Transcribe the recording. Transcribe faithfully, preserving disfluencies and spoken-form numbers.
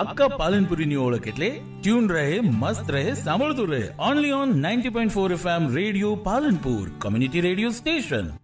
આખા પાલનપુરીની ઓળખ એટલે ટ્યુન રહે, મસ્ત રહે, સાંભળતું રહે. Only on ninety point four FM radio Palanpur, community radio station.